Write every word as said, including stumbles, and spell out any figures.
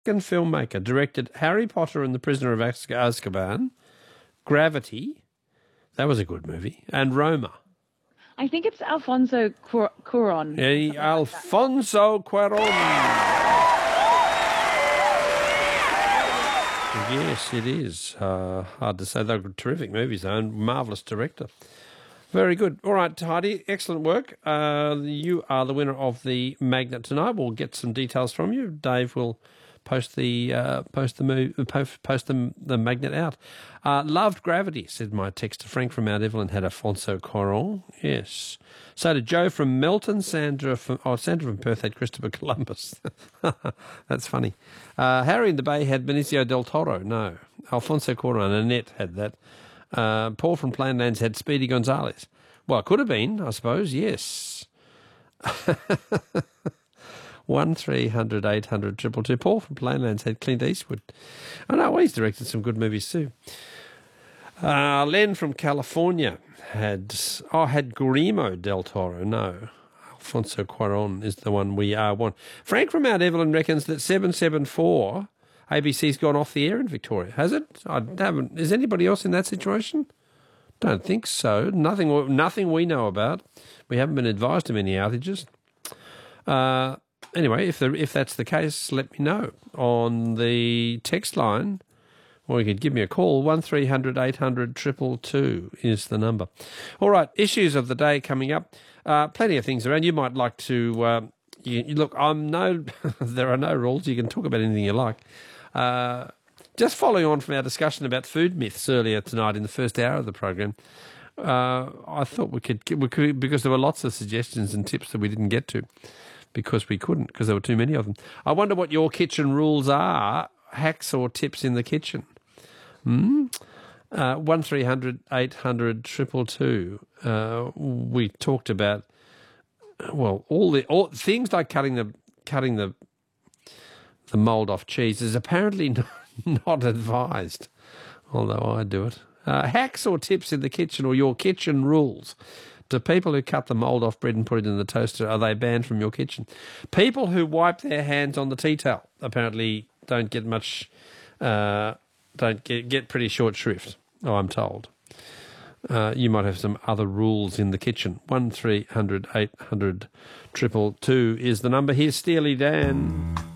filmmaker, directed Harry Potter and the Prisoner of Azk- Azkaban, Gravity, that was a good movie, and Roma. I think it's Alfonso Cur- Cuarón. Yeah, Alfonso Cuarón. Yes, it is. Uh, hard to say. They're terrific movies, though, and marvellous director. Very good. All right, Heidi, excellent work. Uh, you are the winner of the magnet tonight. We'll get some details from you. Dave will post the uh, post the move, post, post the, the magnet out. Uh, loved Gravity, said my texter. Frank from Mount Evelyn had Alfonso Cuarón. Yes. So did Joe from Melton. Sandra from oh Sandra from Perth had Christopher Columbus. That's funny. Uh, Harry in the Bay had Benicio del Toro. No, Alfonso Cuarón. Annette had that. Uh, Paul from Plainlands had Speedy Gonzales. Well, it could have been, I suppose. Yes. One three hundred eight hundred triple two. Paul from Plainlands had Clint Eastwood. I know, well, he's directed some good movies too. Uh, Len from California had oh had Guillermo del Toro. No, Alfonso Cuarón is the one we uh, want. Frank from Mount Evelyn reckons that seven seven four A B C's gone off the air in Victoria. Has it? I haven't. Is anybody else in that situation? Don't think so. Nothing. Nothing we know about. We haven't been advised of any outages. Uh, Anyway, if the, if that's the case, let me know on the text line, or you could give me a call. One three hundred eight hundred two two two is the number. All right, issues of the day coming up. Uh, plenty of things around. You might like to uh, you, you look. I'm no. There are no rules. You can talk about anything you like. Uh, just following on from our discussion about food myths earlier tonight in the first hour of the program. Uh, I thought we could, we could because there were lots of suggestions and tips that we didn't get to. Because we couldn't, because there were too many of them. I wonder what your kitchen rules are, hacks or tips in the kitchen. Hmm? Uh, one three hundred eight hundred two two two. Uh, we talked about, well, all the all, things like cutting the cutting the the mould off cheese is apparently not, not advised, although I do it. Uh, hacks or tips in the kitchen, or your kitchen rules. Do people who cut the mould off bread and put it in the toaster, are they banned from your kitchen? People who wipe their hands on the tea towel apparently don't get much, uh, don't get, get pretty short shrift, oh, I'm told. Uh, you might have some other rules in the kitchen. One three hundred eight hundred two two two is the number. Here's Steely Dan.